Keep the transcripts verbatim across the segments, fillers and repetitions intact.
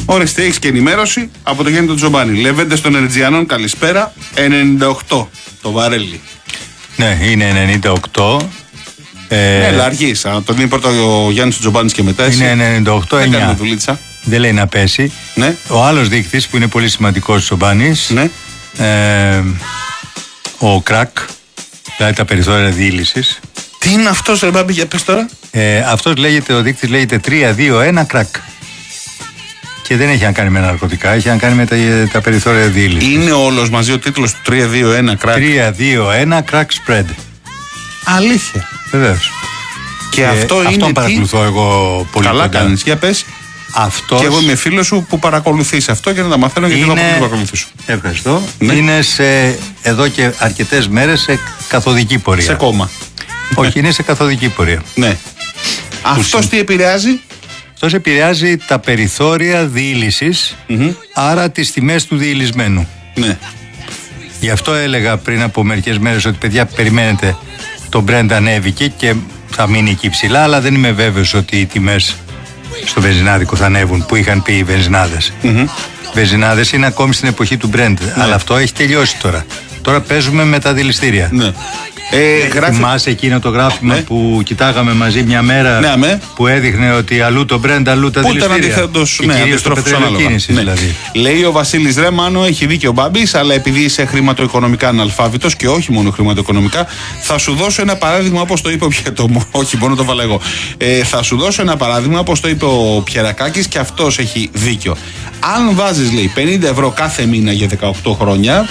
Ορίστε, έχεις και ενημέρωση από το Γιάννη τον Τζομπάνη. Λεβέντες των Ερτζιανών, καλησπέρα. ενενήντα οκτώ το βαρέλι. Ναι, είναι ενενήντα οκτώ. Ε... Ναι, αλλά αργείς. Τον δίνει πρώτα ο Γιάννης ο Τζομπάνης και μετά εσύ. Είναι ενενήντα οκτώ εννιά. Δεν λέει να πέσει. Ναι. Ο άλλος δείκτης που είναι πολύ σημαντικός ο Τζομπάνης. Ναι. Ε, ο κρακ, δηλαδή τα περιθώρια διήλυσης. Τι είναι αυτός, ρε Μπάμπη, για πες τώρα. Ε, αυτός λέγεται, ο δείκτης λέγεται τρία δύο ένα κρακ. Και δεν έχει να κάνει με ναρκωτικά, έχει να κάνει με τα, τα περιθώρια διήλυσης. Είναι όλος μαζί ο τίτλος του τρία δύο ένα κρακ. τρία δύο ένα crack spread. Αλήθεια. Βεβαίως. Και, και αυτό είναι. Αυτόν παρακολουθώ τι... εγώ πολύ. Καλά κάνεις, για πες. Αυτός... Και εγώ είμαι φίλος σου που παρακολουθείς αυτό για να τα μαθαίνω γιατί είναι... εγώ δεν παρακολουθήσω. Ευχαριστώ. Ναι. Είναι σε, εδώ και αρκετές μέρες σε καθοδική πορεία. Σε κόμμα. Όχι, είναι σε καθοδική πορεία. Ναι. Αυτός τι επηρεάζει? Αυτός επηρεάζει τα περιθώρια διήλυσης, mm-hmm. άρα τις τιμές του διηλυσμένου. Ναι. Γι' αυτό έλεγα πριν από μερικές μέρες ότι παιδιά περιμένετε, το Brent ανέβηκε και θα μείνει εκεί ψηλά, αλλά δεν είμαι βέβαιος ότι οι τιμές στο βενζινάδικο θα ανέβουν που είχαν πει οι βενζινάδες. Mm-hmm. Βενζινάδες είναι ακόμη στην εποχή του Brent, ναι. αλλά αυτό έχει τελειώσει τώρα. Τώρα παίζουμε με τα δηληστήρια. Ναι. Ε, γράφει... Θυμάσαι εκείνο το γράφημα ναι. που κοιτάγαμε μαζί μια μέρα ναι, με. που έδειχνε ότι αλλού το Brent, αλλού τα δηληστήρια. Πού ήταν αντιθέτως, ναι, αντιστρόφους ανάλογα. Ναι. Δηλαδή. Λέει ο Βασίλης ρε Μάνο, έχει δίκιο ο Μπάμπης, αλλά επειδή είσαι χρηματοοικονομικά αναλφάβητος και όχι μόνο χρηματοοικονομικά, θα σου δώσω ένα παράδειγμα όπως το είπε ο Πιετόμο. Όχι, μόνο το βάλα εγώ. Ε, θα σου δώσω ένα παράδειγμα όπως το είπε ο Πιερακάκης και αυτός έχει δίκιο. Αν βάζεις, λέει, πενήντα ευρώ κάθε μήνα για δεκαοκτώ χρόνια,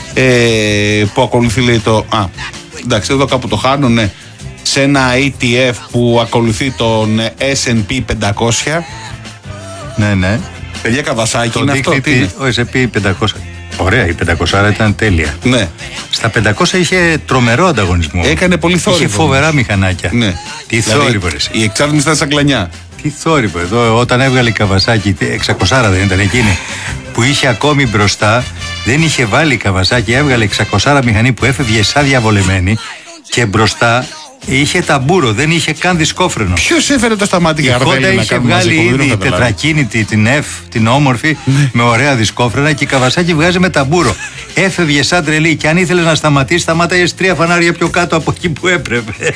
ε, που ακολουθεί, λέει το. Α, εντάξει, εδώ κάπου το χάνω, ναι. Σε ένα ι τι εφ που ακολουθεί τον ες εντ πι πεντακόσια. Ναι, ναι. Παιδιά, Καβασάκι, το είναι αυτό. Τι είναι? Ο ες εντ πι πεντακόσια. Ωραία, η πεντακόσια ήταν τέλεια. Ναι. Στα πεντακόσια είχε τρομερό ανταγωνισμό. Έκανε πολύ θόρυβο. Είχε φοβερά μηχανάκια. Ναι. Τι δηλαδή, θόρυβο. Η εξάρτηση ήταν σαν κλανιά. Τι θόρυβο. Εδώ, όταν έβγαλε η Καβασάκι, εξακόσια δεν ήταν εκείνη, που είχε ακόμη μπροστά. Δεν είχε βάλει η Καβασάκι, έβγαλε εξακόσια μηχανή που έφευγε σαν διαβολεμένη και μπροστά είχε ταμπούρο, δεν είχε καν δισκόφρενο. Ποιος έφερε το σταμάτη για η Honda είχε βγάλει ήδη τετρακίνητη, την F, την όμορφη, με ωραία δισκόφρενα και η Καβασάκι βγάζει με ταμπούρο. Έφευγε σαν τρελή και αν ήθελε να σταματήσει, σταμάταγε τρία φανάρια πιο κάτω από εκεί που έπρεπε.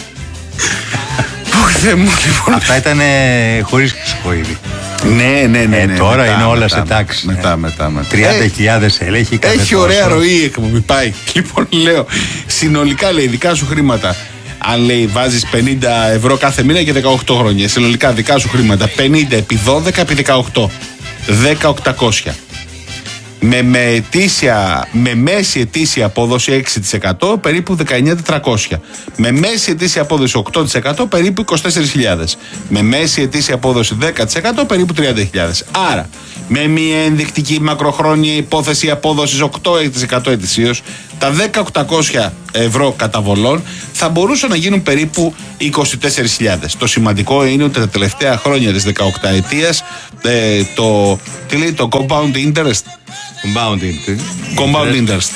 Αυτά ήταν χωρίς χρυσοκοίδη. Ναι, ναι, ναι. Ε, ναι τώρα μετά, είναι όλα μετά, σε τάξη. Μετά, μετά, μετά. τριάντα χιλιάδες έλεγχοι. Έχει ωραία ροή η εκπομπή. Πάει. Λοιπόν, λέω, συνολικά λέει δικά σου χρήματα. Αν λέει βάζεις πενήντα ευρώ κάθε μήνα για δεκαοκτώ χρόνια. Συνολικά δικά σου χρήματα πενήντα επί δώδεκα επί δεκαοκτώ. δέκα χιλιάδες οκτακόσια. Με, με, ετήσια, με μέση ετήσια απόδοση έξι τοις εκατό περίπου δεκαεννιά χιλιάδες τετρακόσια. Με μέση ετήσια απόδοση οκτώ τοις εκατό περίπου είκοσι τέσσερις χιλιάδες. Με μέση ετήσια απόδοση δέκα τοις εκατό περίπου τριάντα χιλιάδες. Άρα, με μια ενδεικτική μακροχρόνια υπόθεση απόδοσης οκτώ τοις εκατό ετησίως, τα δέκα χιλιάδες οκτακόσια ευρώ καταβολών θα μπορούσαν να γίνουν περίπου είκοσι τέσσερις χιλιάδες. Το σημαντικό είναι ότι τα τελευταία χρόνια της δεκαοκταετίας ε, το, τι λέει, το compound interest. Compound interest. Compound interest.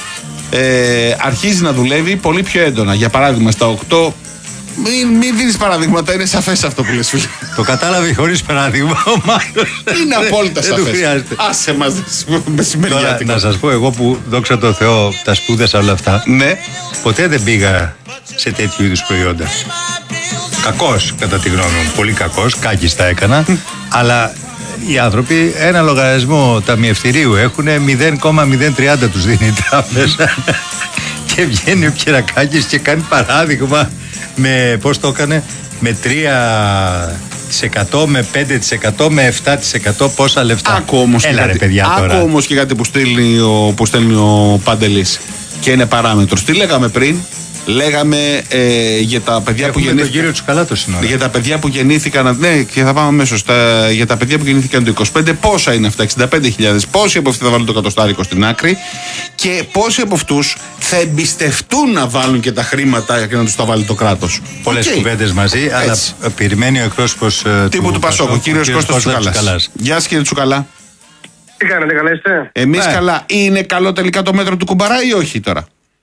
Ε, αρχίζει να δουλεύει πολύ πιο έντονα. Για παράδειγμα, στα οκτώ. Μην, μην δίνεις παραδείγματα, είναι σαφές αυτό που λες, φίλε. Το κατάλαβε χωρίς παράδειγμα ο Μάνος. Είναι απόλυτα σαφές. Άσε μας μεσημεριάτικα. Να σας πω, εγώ που δόξα τω Θεώ τα σπούδασα όλα αυτά, ναι. ποτέ δεν πήγα σε τέτοιου είδους προϊόντα. Κακός, κατά τη γνώμη μου. Πολύ κακός, κάκιστα έκανα. Αλλά οι άνθρωποι ένα λογαριασμό ταμιευτηρίου έχουν μηδέν κόμμα μηδέν τριάντα τους δίνει η τράπεζα. Και βγαίνει ο Κυρακάκης και κάνει παράδειγμα με, πώς το έκανε, με τρία τοις εκατό, με πέντε τοις εκατό, με επτά τοις εκατό πόσα λεφτά. Άκου όμως Έλα, και, ρε, παιδιά, άκου όμως και κάτι που στέλνει ο, που στέλνει ο Παντελής και είναι παράμετρος. Τι λέγαμε πριν? Λέγαμε ε, για τα παιδιά Έχουμε που γεννήθηκαν. Τον κύριο Τσουκαλάτο σύνορα. Για τα παιδιά που γεννήθηκαν. Ναι, και θα πάμε αμέσως. Για τα παιδιά που γεννήθηκαν το είκοσι πέντε, πόσα είναι αυτά? εξήντα πέντε χιλιάδες. Πόσοι από αυτοί θα βάλουν το εκατοστάρικο στην άκρη και πόσοι από αυτούς θα εμπιστευτούν να βάλουν και τα χρήματα και να τους τα βάλει το κράτος? Πολλές okay. κουβέντες μαζί, έτσι. Αλλά περιμένει ο εκπρόσωπος τύπου του Πασόκου, ο κύριος Κώστας Τσουκαλάς. Γεια σας, κύριε Τσουκαλά. Τι κάνετε, καλά είστε? Εμείς yeah. καλά. Είναι καλό τελικά το μέτρο του κουμπαρά ή όχι τώρα?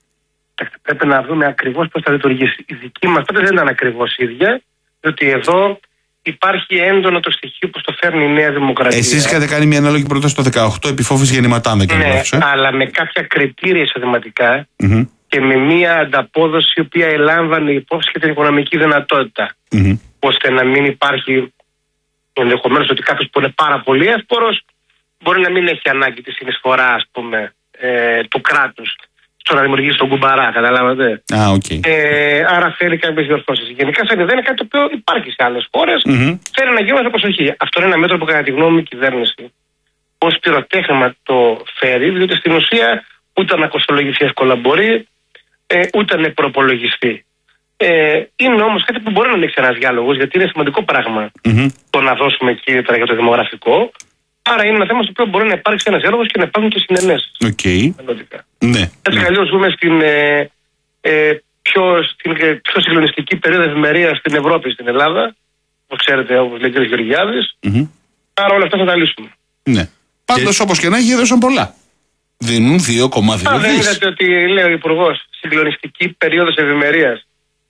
Πρέπει να δούμε ακριβώς πώς θα λειτουργήσει. Η δική μας τότε δεν ήταν ακριβώς ίδια, διότι εδώ υπάρχει έντονο το στοιχείο που το φέρνει η Νέα Δημοκρατία. Εσείς είχατε κάνει μια ανάλογη πρόταση το δεκαοκτώ, επιφόβηση γεννηματά, δεν ναι, λάθος, ε? αλλά με κάποια κριτήρια εισοδηματικά mm-hmm. και με μια ανταπόδοση η οποία ελάμβανε υπόψη και την οικονομική δυνατότητα. Mm-hmm. Ώστε να μην υπάρχει ενδεχομένως ότι κάποιος που είναι πάρα πολύ εύπορος μπορεί να μην έχει ανάγκη τη συνεισφορά, ας πούμε, ε, του κράτους στο να δημιουργήσει τον κουμπαρά, καταλάβατε. Ah, okay. ε, άρα θέλει κάποιες διορθώσεις. Γενικά σαν ιδέα είναι κάτι το οποίο υπάρχει σε άλλες χώρες. Mm-hmm. Θέλει να γίνει προσοχή. Αυτό είναι ένα μέτρο που κατά τη γνώμη μου η κυβέρνηση ως πυροτέχνημα το φέρει, διότι στην ουσία ούτε να κοστολογηθεί εύκολα μπορεί, ε, ούτε να προπολογιστεί. Ε, είναι όμως κάτι που μπορεί να ανοίξει ένας διάλογος, γιατί είναι σημαντικό πράγμα mm-hmm. το να δώσουμε κίνητρα για το δημογραφικό. Άρα είναι ένα θέμα στο οποίο μπορεί να υπάρξει ένας διάλογος και να υπάρχουν και συνενέσεις. Okay. Ναι. Έτσι κι αλλιώς ζούμε στην, ε, ε, πιο, στην ε, πιο συγκλονιστική περίοδο ευημερίας στην Ευρώπη, στην Ελλάδα. Όπως ξέρετε, όπως λέει ο κ. Γεωργιάδης. Mm-hmm. Άρα όλα αυτά θα τα λύσουμε. Ναι. Πάντως, και... όπως και να έχει, έδωσαν πολλά. Δίνουν δύο κόμμα δύο δις. Δεν είδατε ότι λέει ο Υπουργός συγκλονιστική περίοδος ευημερίας.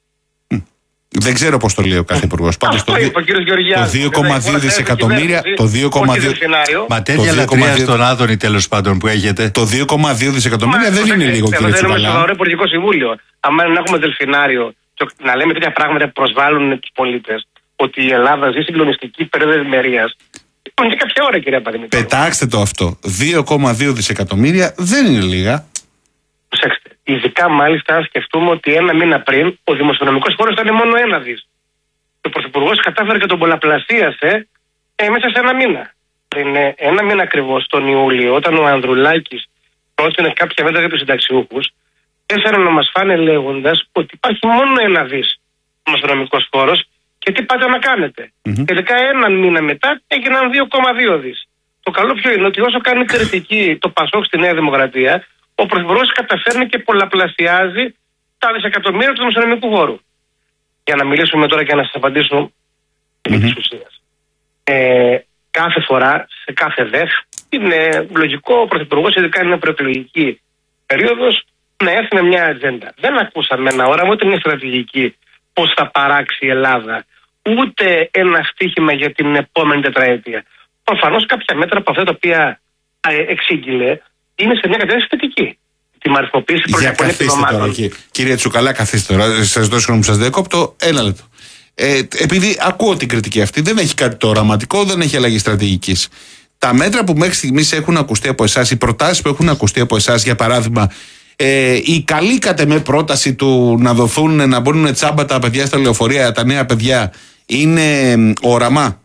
Δεν ξέρω πώς το λέει ο κάθε υπουργός. Πάντως το, το δύο κόμμα δύο δισεκατομμύρια. Το δύο κόμμα δύο. Μα τέτοια λατρεία στον Άδωνη τέλος πάντων που έχετε. Το δύο κόμμα δύο δισεκατομμύρια δεν είναι λίγο, κύριε Τσουκαλά. Δεν είναι σοβαρό Υπουργικό Συμβούλιο. Αν να έχουμε δελφινάριο και να λέμε τέτοια πράγματα που προσβάλλουν τους πολίτες, ότι η Ελλάδα ζει συγκλονιστική περίοδο ευημερίας. Λοιπόν, και κάποια ώρα, κυρία Παδημητρίου. Πετάξτε το αυτό. δύο κόμμα δύο δισεκατομμύρια δεν είναι λίγα. Προσέξτε. Ειδικά μάλιστα αν σκεφτούμε ότι ένα μήνα πριν ο δημοσιονομικός φόρος ήταν μόνο ένα δις. Ο Πρωθυπουργός κατάφερε και τον πολλαπλασίασε ε, μέσα σε ένα μήνα. Πριν ε, ένα μήνα ακριβώς τον Ιούλιο, όταν ο Ανδρουλάκης πρότεινε κάποια μέτρα για τους συνταξιούχους, έφεραν να μας φάνε λέγοντας ότι υπάρχει μόνο ένα δις δημοσιονομικός φόρος και τι πάτε να κάνετε. Mm-hmm. Ειδικά έναν μήνα μετά έγιναν δύο κόμμα δύο δις. Το καλό ποιο είναι ότι όσο κάνει κριτική το Πασόκ στη Νέα Δημοκρατία, ο Πρωθυπουργός καταφέρνει και πολλαπλασιάζει τα δισεκατομμύρια του δημοσιονομικού φόρου. Για να μιλήσουμε τώρα και να σας απαντήσω mm-hmm. επί της ουσίας. Ε, κάθε φορά, σε κάθε ΔΕΦ, είναι λογικό ο Πρωθυπουργός, ειδικά είναι προεκλογική περίοδος, να έρθει με μια ατζέντα. Δεν ακούσαμε ένα όραμα, ούτε μια στρατηγική πώς θα παράξει η Ελλάδα, ούτε ένα στίχημα για την επόμενη τετραετία. Προφανώς κάποια μέτρα από αυτά τα οποία ε, εξήγηλε είναι σε μια κατεύθυνση θετική. Τη αριθμοποίηση προϊόντων επιδομάτων. Κύριε Τσουκαλά, καθίστε τώρα. Σας δώσω χρόνο που σας διακόπτω. Ένα λεπτό. Ε, επειδή ακούω την κριτική αυτή, δεν έχει κάτι το οραματικό, δεν έχει αλλαγή στρατηγικής. Τα μέτρα που μέχρι στιγμής έχουν ακουστεί από εσάς, οι προτάσεις που έχουν ακουστεί από εσάς, για παράδειγμα, ε, η καλή κατ' εμέ πρόταση του να δοθούν, να μπουν τσάμπα τα παιδιά στα λεωφορεία, τα νέα παιδιά, είναι όραμα.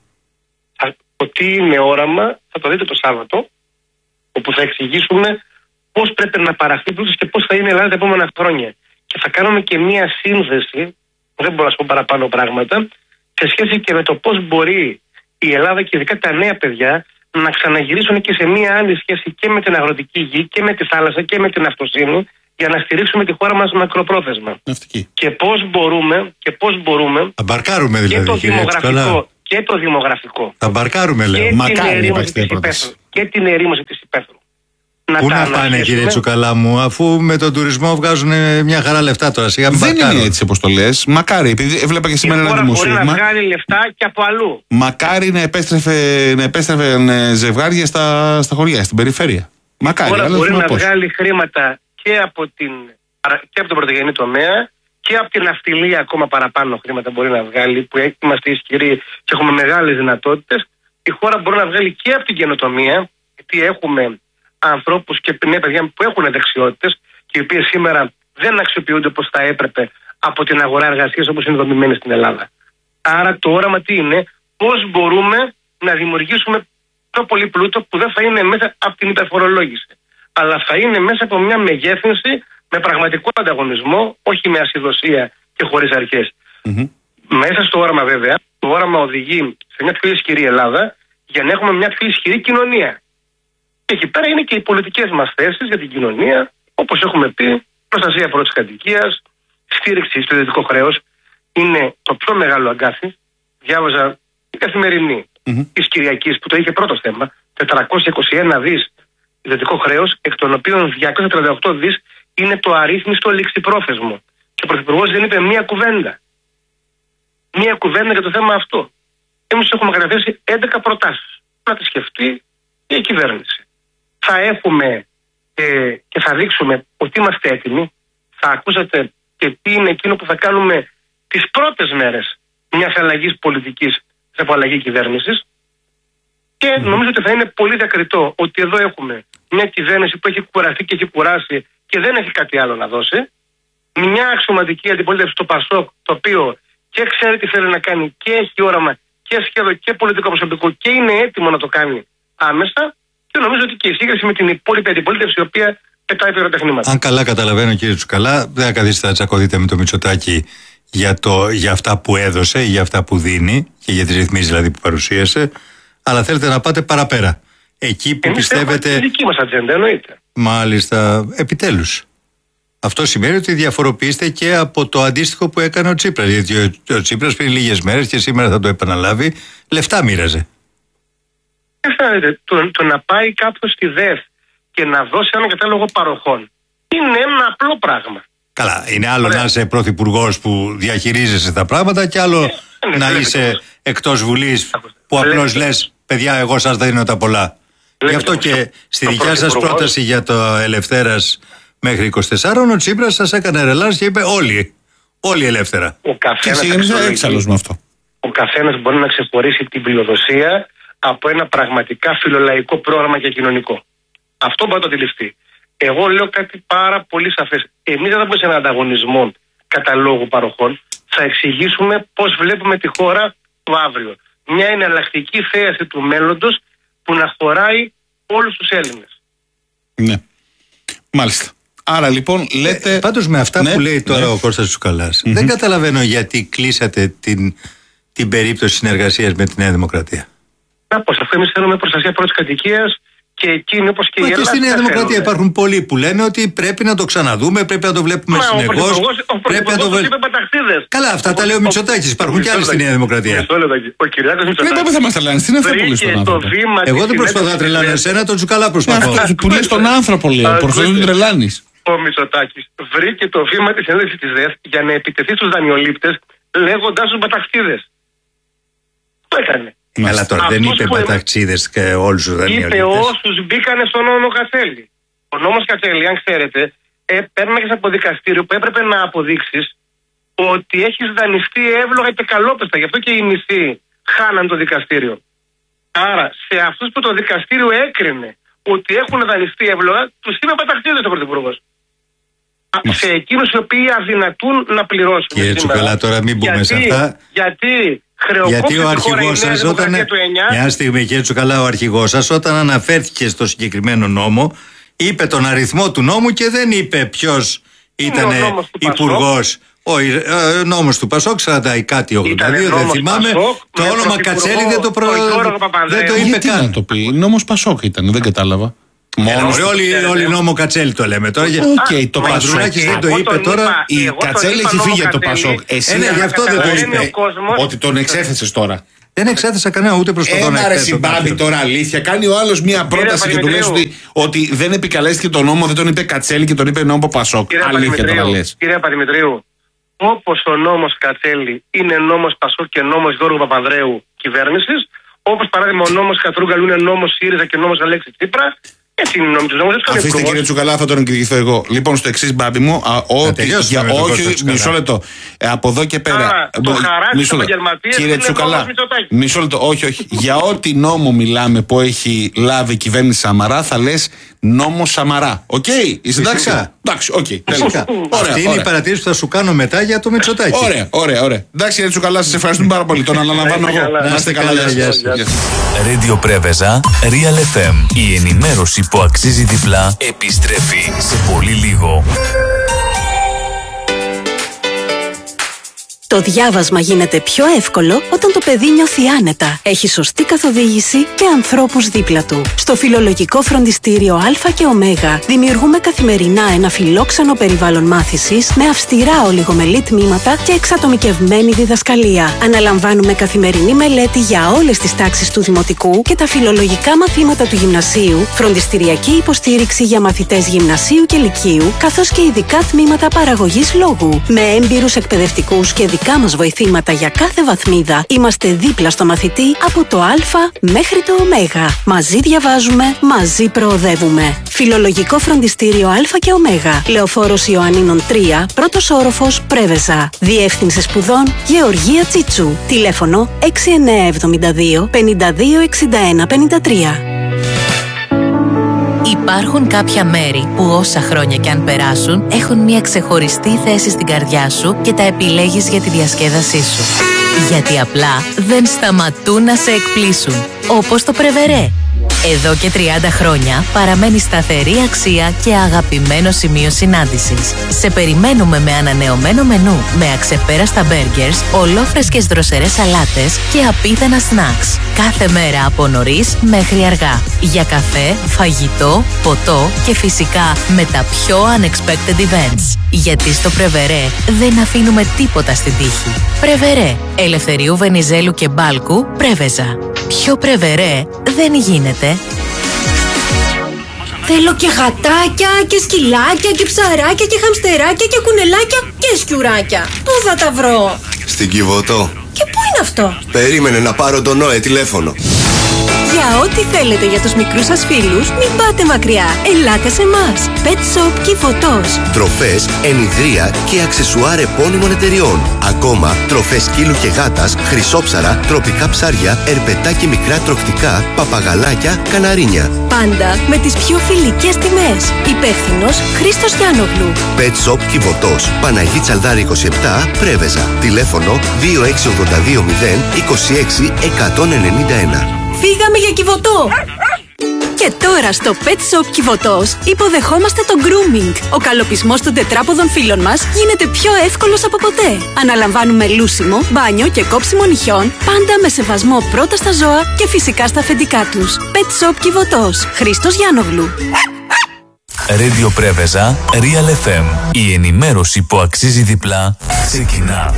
Ότι είναι όραμα, θα το δείτε το Σάββατο, όπου θα εξηγήσουμε πώς πρέπει να παραχθεί πλούτος και πώς θα είναι η Ελλάδα τα επόμενα χρόνια. Και θα κάνουμε και μία σύνδεση, δεν μπορώ να σου πω παραπάνω πράγματα, σε σχέση και με το πώς μπορεί η Ελλάδα και ειδικά τα νέα παιδιά να ξαναγυρίσουν και σε μία άλλη σχέση και με την αγροτική γη και με τη θάλασσα και με την αυτοσύνη, για να στηρίξουμε τη χώρα μας μακροπρόθεσμα. Ναυτική. Και πώς μπορούμε, και πώς μπορούμε αμπαρκάρουμε δηλαδή, και το δημογραφικό και το δημογραφικό. Θα μπαρκάρουμε, λέω. Μακάρι υπάρξει πρόταση. Και την ερήμωση της υπαίθρου. Πού να, να πάνε, κύριε Τσουκαλά μου, αφού με τον τουρισμό βγάζουν μια χαρά λεφτά τώρα. Σιγά δεν μπαρκάρουν. Είναι έτσι όπως το λες. Μακάρι, επειδή έβλεπα και σήμερα ένα δημοσίευμα. Μπορεί να βγάλει λεφτά και από αλλού. Μακάρι να επέστρεφε, να επέστρεφε ζευγάρια στα, στα χωριά, στην περιφέρεια. Μακάρι. Τώρα μπορεί να πώς. βγάλει χρήματα και από, την, και από τον πρωτογενή τομέα και από την αυτιλία, ακόμα παραπάνω χρήματα μπορεί να βγάλει, που είμαστε ισχυροί και έχουμε μεγάλες δυνατότητες. Η χώρα μπορεί να βγάλει και από την καινοτομία, γιατί έχουμε ανθρώπους και νέα παιδιά που έχουν δεξιότητες και οι οποίες σήμερα δεν αξιοποιούνται όπως θα έπρεπε από την αγορά εργασίας όπως είναι δομημένη στην Ελλάδα. Άρα το όραμα τι είναι, πώς μπορούμε να δημιουργήσουμε πιο πολύ πλούτο που δεν θα είναι μέσα από την υπερφορολόγηση, αλλά θα είναι μέσα από μια μεγέθυνση με πραγματικό ανταγωνισμό, όχι με ασυδοσία και χωρίς αρχές. Mm-hmm. Μέσα στο όραμα βέβαια, το όραμα οδηγεί σε μια πιο ισχυρή Ελλάδα για να έχουμε μια πιο ισχυρή κοινωνία. Και εκεί πέρα είναι και οι πολιτικές μας θέσεις για την κοινωνία, όπως έχουμε πει, προστασία πρώτης κατοικίας, στήριξη στο ιδιωτικό χρέος. Είναι το πιο μεγάλο αγκάθι. Διάβαζα την Καθημερινή mm-hmm. της Κυριακής που το είχε πρώτο θέμα, τετρακόσια είκοσι ένα δις ιδιωτικό χρέος, εκ των οποίων διακόσια τριάντα οκτώ δις είναι το αρρύθμιστο ληξιπρόθεσμο. Και ο Πρωθυπουργός δεν είπε μία κουβέντα. Μία κουβέντα για το θέμα αυτό. εμείς έχουμε καταθέσει έντεκα προτάσεις. Να τις σκεφτεί η κυβέρνηση. Θα έχουμε ε, και θα δείξουμε ότι είμαστε έτοιμοι. Θα ακούσατε και τι είναι εκείνο που θα κάνουμε τις πρώτες μέρες μιας αλλαγής πολιτικής σε απαλλαγή κυβέρνησης. Και νομίζω ότι θα είναι πολύ διακριτό ότι εδώ έχουμε μια κυβέρνηση που έχει κουραστεί και έχει κουράσει και δεν έχει κάτι άλλο να δώσει. Μια αξιωματική αντιπολίτευση στο ΠΑΣΟΚ, το οποίο και ξέρει τι θέλει να κάνει και έχει όραμα και σχέδιο και πολιτικό προσωπικό και είναι έτοιμο να το κάνει άμεσα. Και νομίζω ότι και η σύγκριση με την υπόλοιπη αντιπολίτευση, η οποία πετάει πυροτεχνήματα. Αν καλά καταλαβαίνω, κύριε Τσουκαλά, δεν θα καθίσετε να τσακωθείτε με το Μητσοτάκη για, το, για αυτά που έδωσε, για αυτά που δίνει και για τις ρυθμίσεις δηλαδή που παρουσίασε, αλλά θέλετε να πάτε παραπέρα. Εκεί που Εμείς πιστεύετε. Έχουμε τη δική μας ατζέντα, εννοείται. Μάλιστα, επιτέλους. Αυτό σημαίνει ότι διαφοροποιείστε και από το αντίστοιχο που έκανε ο Τσίπρας. Γιατί ο, ο Τσίπρας πριν λίγες μέρες και σήμερα θα το επαναλάβει, λεφτά μοίραζε. Το, το να πάει κάποιος στη ΔΕΘ και να δώσει ένα κατάλογο παροχών είναι ένα απλό πράγμα. Καλά, είναι άλλο Ωραία. να είσαι πρωθυπουργός που διαχειρίζεσαι τα πράγματα και άλλο Ε, ναι, να βλέπετε είσαι όμως. εκτός Βουλής που Βλέπετε. απλώς λες, παιδιά, εγώ σας δίνω τα πολλά. Γι' αυτό όμως, και το- στη το δικιά σας πρωθυπουργός- πρόταση για το Ελευθέρας μέχρι είκοσι τέσσερα, ο Τσίπρας σας έκανε ρελάς και είπε όλοι, όλοι ελεύθερα. Ο Και καθένας, ξεκίνησε αξιολογεί- έξαλλος με αυτό. ο καθένας μπορεί να ξεχωρίσει την πλειοδοσία από ένα πραγματικά φιλολαϊκό πρόγραμμα και κοινωνικό. Αυτό μπορεί να το αντιληφθεί. Εγώ λέω κάτι πάρα πολύ σαφές. Εμείς δεν θα μπούμε σε έναν ανταγωνισμό καταλόγου παροχών. Θα εξηγήσουμε πώς βλέπουμε τη χώρα του αύριο. Μια εναλλακτική θέαση του μέλλοντος που να χωράει όλους τους Έλληνες. Ναι. Μάλιστα. Άρα λοιπόν λέτε. Ε, πάντως με αυτά Ναι, που λέει τώρα ναι. ο Κώστας Τσουκαλάς, δεν καταλαβαίνω γιατί κλείσατε την, την περίπτωση συνεργασίας με τη Νέα Δημοκρατία. Να πω, αφού εμείς θέλουμε προστασία πρώτης κατοικίας και εκείνοι όπως και Μα η και Ελλάδα. στη Νέα τα Δημοκρατία θέλουν. υπάρχουν πολλοί που λένε ότι πρέπει να το ξαναδούμε, πρέπει να το βλέπουμε Μα, ο συνεχώς. Πρωθυπουργός- ο Πρέπει να το Πρωθυπουργός βε- είπε παταχτίδες. Καλά, αυτά τα λέει ο Μητσοτάκης. Υπάρχουν και άλλοι στη Νέα Δημοκρατία. Μισό λεπτό, εκεί. Ο Κυριάκος Δεν Μητσοτάκης είπαμε θα μας τρελάνεις. Τι είναι αυτό που λες βρήκε στον το άνθρωπο. βήμα Εγώ της δεν προσπαθώ να συνέντευξης τρελάνω της εσένα, τον Τσουκαλά Είναι προσπαθώ. αυτό που λες τον άνθρωπο, λέω. Ακούστε. Προσπαθείς να τον τρελάνεις. Ο Μητσοτάκης βρήκε το βήμα της συνέντευξης της ΔΕΘ για να επιτεθεί στους δανειολήπτες λέγοντας τους παταχτίδες. Το έκανε. Αλλά τώρα δεν Αυτούς είπε που εμείς- παταξίδες και όλους τους Είπε δανειολήπτες. όσους μπήκανε στον νόμο Κατσέλη. Ο νόμος Κατσέλη, αν ξέρετε, ε, παίρναγες από δικαστήριο που έπρεπε να αποδείξεις ότι έχεις δανειστεί εύλογα και καλόπιστα. Γι' αυτό και οι μισοί χάναν το δικαστήριο. Άρα, σε αυτούς που το δικαστήριο έκρινε ότι έχουν δανειστεί εύλογα, τους είπε παταχτίδες ο Πρωθυπουργός. Α, Σε εκείνους οι οποίοι αδυνατούν να πληρώσουν. Κύριε σήμερα. Τσουκαλά, τώρα μην μπούμε γιατί, σε αυτά. Γιατί Γιατί ο χρεοκόπησε τη χώρα η αρχηγός Νέα σας όταν. Δημοκρατία του εννιά. Μια στιγμή, κύριε Τσουκαλά, ο αρχηγός σας όταν αναφέρθηκε στο συγκεκριμένο νόμο, είπε τον αριθμό του νόμου και δεν είπε ποιος ήταν ο νόμος του Πασόκ. υπουργός. Ο ε, νόμος του Πασόκ, σαράντα κάτι ογδόντα Ήτανε δύο, δεν νόμος θυμάμαι. Πασόκ, Το με όνομα πρωθυπουργό Κατσέλη δεν το, προ... τον Γιώργο Παπανδρέου. δεν το είπε Γιατί καν. να το πει. Νόμος Πασόκ ήταν, δεν κατάλαβα. Μόνος Όλοι, του. όλοι, όλοι νόμο Κατσέλη το λέμε τώρα. για- Οκ, το Ο Πασόκ. Ανδρουλάκης δεν το Εγώ είπε τον τώρα. είπα. Η Εγώ τον Κατσέλη είπα έχει νόμο φύγει από το Κατσέλη. Πασόκ. Εσύ Ε, ναι, γι' αυτό δεν το καταλαβαίνει είπε. ο κόσμος. Ότι τον εξέθεσες τώρα. Δεν εξέθεσα κανένα, ούτε προσπαθώ να Ένα ρε εκθέσω συμπάμπη κάποιον. τώρα, αλήθεια. Κάνει ο άλλο μία πρόταση και του λες ότι, ότι δεν επικαλέστηκε τον νόμο, δεν τον είπε Κατσέλη και τον είπε νόμο Πασόκ. Κύριε Αλήθεια τώρα Παδημητρίου, λες. κύριε Παδημητρίου, όπως ο νόμος Κατσέλη είναι νόμος Πασόκ και νόμος Γιώργου Παπανδρέου κυβέρνησης, όπως παράδειγμα ο νόμος Κατρούγκαλου είναι νόμος ΣΥΡΙΖΑ και νόμος Αλέξη Τσίπρα, έτσι είναι οι νόμοι του νόμου. Αφήστε κύριε Τσουκαλά, θα τον εκδικηθώ εγώ. Λοιπόν, στο εξή μπάμπι μου, α, ότι, τελειώσουμε για, με τον Κώστα όχι, Τσουκαλά. μισό λεπτό. Ε, από εδώ και πέρα. Άρα, το μπο- χαράκι μισό στους λεπτό. επαγγελματίες Κύριε είναι Τσουκαλά, νόμος Μητσοτάκη. μισό λεπτό. Όχι, όχι. Για ό,τι νόμο μιλάμε που έχει λάβει η κυβέρνηση Σαμαρά, θα λες νόμο Σαμαρά. Οκ, είσαι εντάξει. Φυσικά. Εντάξει, οκ. Φυσικά. Ωραία, Αυτή είναι η ωραία. παρατήρηση που θα σου κάνω μετά για το Μητσοτάκη. Ωραία, ωραία, ωραία. Εντάξει, κύριε Τσουκαλά, σας ευχαριστούμε πάρα πολύ. Τον αναλαμβάνω Να είστε εγώ. καλά. Να είστε καλά, Γεια γεια σας. σας. Γεια σας. Radio Πρέβεζα, Real εφ εμ. Η ενημέρωση που αξίζει διπλά επιστρέφει σε πολύ λίγο. Το διάβασμα γίνεται πιο εύκολο όταν το παιδί νιώθει άνετα, έχει σωστή καθοδήγηση και ανθρώπους δίπλα του. Στο Φιλολογικό Φροντιστήριο Α και Ω δημιουργούμε καθημερινά ένα φιλόξενο περιβάλλον μάθησης με αυστηρά ολιγομελή τμήματα και εξατομικευμένη διδασκαλία. Αναλαμβάνουμε καθημερινή μελέτη για όλες τις τάξεις του Δημοτικού και τα φιλολογικά μαθήματα του Γυμνασίου, φροντιστηριακή υποστήριξη για μαθητές Γυμνασίου και Λυκείου, καθώς και ειδικά τμήματα παραγωγής λόγου, με έμπειρους εκπαιδευτικούς και δικά μας βοηθήματα για κάθε βαθμίδα, είμαστε δίπλα στο μαθητή από το Α μέχρι το Ω. Μαζί διαβάζουμε, μαζί προοδεύουμε. Φιλολογικό φροντιστήριο Α και Ω. Λεωφόρος Ιωαννίνων τρία, πρώτος όροφος, Πρέβεζα. Διεύθυνση σπουδών Γεωργία Τσίτσου. Τηλέφωνο έξι εννιά εβδομήντα δύο πενήντα δύο εξήντα ένα πενήντα τρία. Υπάρχουν κάποια μέρη που όσα χρόνια κι αν περάσουν έχουν μια ξεχωριστή θέση στην καρδιά σου και τα επιλέγεις για τη διασκέδασή σου. Γιατί απλά δεν σταματούν να σε εκπλήσουν. Όπως το Πρεβερέ. Εδώ και τριάντα χρόνια παραμένει σταθερή αξία και αγαπημένο σημείο συνάντησης. Σε περιμένουμε με ανανεωμένο μενού, με αξεπέραστα μπέργκερς, ολόφρεσκες δροσερές σαλάτες και απίθανα σνακς. Κάθε μέρα από νωρίς μέχρι αργά. Για καφέ, φαγητό, ποτό και φυσικά με τα πιο unexpected events. Γιατί στο Πρεβερέ δεν αφήνουμε τίποτα στην τύχη. Πρεβερέ, Ελευθερίου Βενιζέλου και Μπάλκου, Πρέβεζα. Πιο Πρεβερέ δεν γίνεται. Θέλω και γατάκια και σκυλάκια και ψαράκια και χαμστεράκια και κουνελάκια και σκιουράκια. Πού θα τα βρω? Στην Κιβωτό. Και πού είναι αυτό? Περίμενε να πάρω τον Νόε τηλέφωνο. Για ό,τι θέλετε για τους μικρούς σας φίλους, μην πάτε μακριά. Ελάτε σε εμάς. Pet Shop Κιβωτός. Τροφές, ενιδρία και αξεσουάρ επώνυμων εταιριών. Ακόμα τροφές σκύλου και γάτας, χρυσόψαρα, τροπικά ψάρια, ερπετά και μικρά τροκτικά, παπαγαλάκια, καναρίνια. Πάντα με τις πιο φιλικές τιμές. Υπεύθυνος Χρήστος Γιάννογλου. Pet Shop Κιβωτός. Παναγί Τσαλδάρη είκοσι επτά, Πρέβεζα. Τηλέφωνο δύο έξι ογδόντα δύο μηδέν είκοσι έξι εκατόν ενενήντα ένα. Φύγαμε για Κιβωτό! Και τώρα στο Pet Shop Κιβωτός υποδεχόμαστε το grooming. Ο καλοπισμός των τετράποδων φίλων μας γίνεται πιο εύκολος από ποτέ. Αναλαμβάνουμε λούσιμο, μπάνιο και κόψιμο νυχιών, πάντα με σεβασμό πρώτα στα ζώα και φυσικά στα αφεντικά τους. Pet Shop Κιβωτός. Χρήστος Γιάννογλου. Radio Πρέβεζα, Real εφ εμ. Η ενημέρωση που αξίζει διπλά ξεκινά.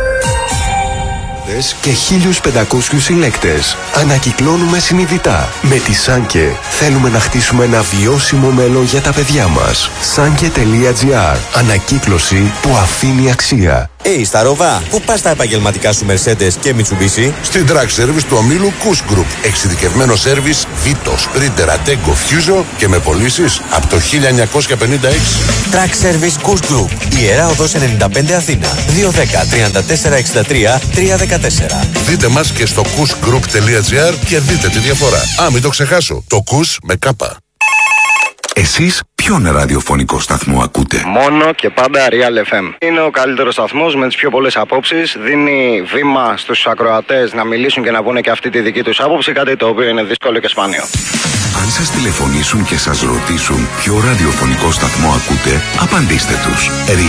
Και χίλιους πεντακόσιους συλλέκτες. Ανακυκλώνουμε συνειδητά. Με τη Σάνκε θέλουμε να χτίσουμε ένα βιώσιμο μέλλον για τα παιδιά μας. Σάνκε τελεία τζι άρ. Ανακύκλωση που αφήνει αξία. Hey, Σταρόβα, πού πας τα επαγγελματικά σου Mercedes και Mitsubishi? Στην Track Service του ομίλου Kuss Group. Εξειδικευμένο σέρβις Vito, Sprinter, Ateco, Fuso και με πωλήσεις από το χίλια εννιακόσια πενήντα έξι. Track Service Kuss Group. Ιερά Οδός ενενήντα πέντε Αθήνα. δύο ένα μηδέν τριάντα τέσσερα εξήντα τρία τριακόσια δεκατέσσερα. Δείτε μας και στο kuss group τελεία τζι άρ και δείτε τη διαφορά. Α, μην το ξεχάσω. Το Kuss με κάπα. Εσείς ποιον ραδιοφωνικό σταθμό ακούτε? Μόνο και πάντα Real εφ εμ. Είναι ο καλύτερος σταθμός με τις πιο πολλές απόψεις. Δίνει βήμα στους ακροατές να μιλήσουν και να πούνε και αυτή τη δική τους άποψη, κάτι το οποίο είναι δύσκολο και σπάνιο. Αν σας τηλεφωνήσουν και σας ρωτήσουν ποιο ραδιοφωνικό σταθμό ακούτε, απαντήστε τους.